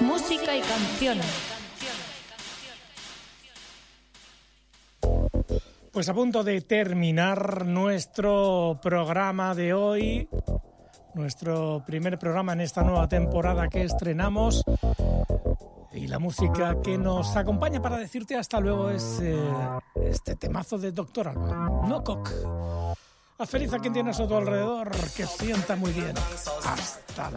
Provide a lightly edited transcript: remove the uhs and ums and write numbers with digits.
música y canciones. Pues a punto de terminar nuestro programa de hoy, nuestro primer programa en esta nueva temporada que estrenamos, y la música que nos acompaña para decirte hasta luego es este temazo de Doctor Alban, No Cock. Haz feliz a quien tienes a tu alrededor, que sienta muy bien. Hasta